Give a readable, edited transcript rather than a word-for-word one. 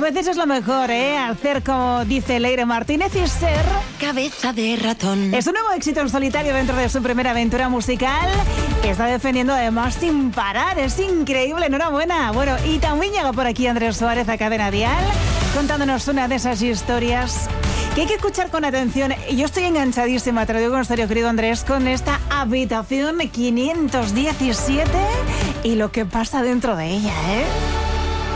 veces es lo mejor, hacer como dice Leire Martínez y ser cabeza de ratón. Es un nuevo éxito en solitario dentro de su primera aventura musical. Está defendiendo además sin parar, es increíble, enhorabuena. Bueno, y también llega por aquí Andrés Suárez a Cadena Dial, contándonos una de esas historias que hay que escuchar con atención. Yo estoy enganchadísima, te lo digo en serio, querido Andrés, con esta habitación 517 y lo que pasa dentro de ella,